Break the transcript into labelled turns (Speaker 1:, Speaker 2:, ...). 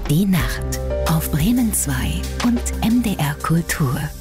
Speaker 1: Die Nacht auf Bremen 2 und MDR Kultur.